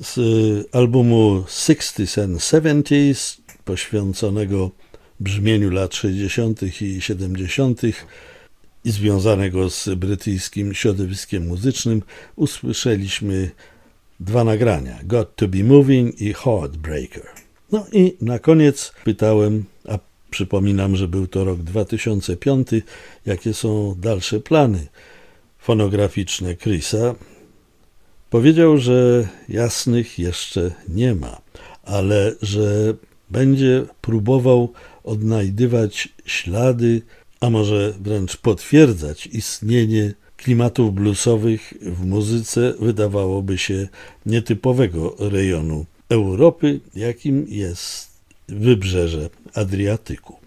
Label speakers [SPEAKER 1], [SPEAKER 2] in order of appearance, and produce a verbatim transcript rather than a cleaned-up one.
[SPEAKER 1] z albumu sixties and seventies, poświęconego brzmieniu lat sześćdziesiątych i siedemdziesiątych i związanego z brytyjskim środowiskiem muzycznym, usłyszeliśmy dwa nagrania, Got to be Moving i Heartbreaker. No i na koniec pytałem, a przypominam, że był to rok dwa tysiące piąty, jakie są dalsze plany fonograficzne Chrisa. Powiedział, że jasnych jeszcze nie ma, ale że będzie próbował odnajdywać ślady, a może wręcz potwierdzać istnienie klimatów bluesowych w muzyce, wydawałoby się, nietypowego rejonu Europy, jakim jest wybrzeże Adriatyku.